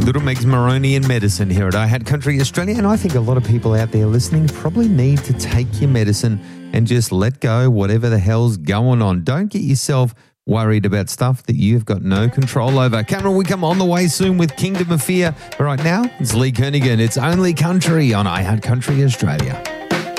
Little Megs Maroney and medicine here at I Had Country Australia. And I think a lot of people out there listening probably need to take your medicine and just let go whatever the hell's going on. Don't get yourself worried about stuff that you've got no control over. Cameron, we come on the way soon with Kingdom of Fear. But right now, it's Lee Kernaghan. It's Only Country on I Had Country Australia.